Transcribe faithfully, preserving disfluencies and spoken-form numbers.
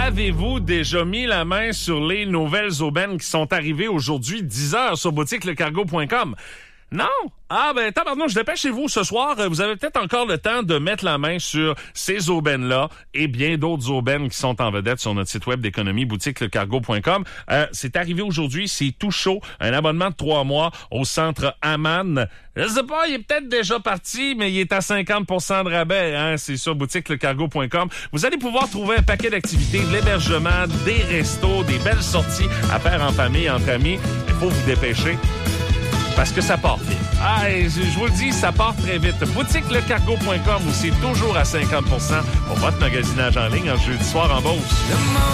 Avez-vous déjà mis la main sur les nouvelles aubaines qui sont arrivées aujourd'hui, dix heures, sur boutique le cargo point com? Non? Ah ben tabarnouche, dépêchez-vous ce soir. Vous avez peut-être encore le temps de mettre la main sur ces aubaines-là et bien d'autres aubaines qui sont en vedette sur notre site web d'économie, boutique le cargo point com. Euh, c'est arrivé aujourd'hui, c'est tout chaud. Un abonnement de trois mois au centre Aman. Je sais pas, il est peut-être déjà parti, mais il est à cinquante pour cent de rabais. Hein? C'est sur boutique le cargo point com. Vous allez pouvoir trouver un paquet d'activités, de l'hébergement, des restos, des belles sorties à faire en famille, entre amis. Il faut vous dépêcher. Parce que ça part vite. Ah, et je, je vous le dis, ça part très vite. boutique le cargo point com où c'est toujours à cinquante pour cent pour votre magasinage en ligne en jeudi soir en Beauce.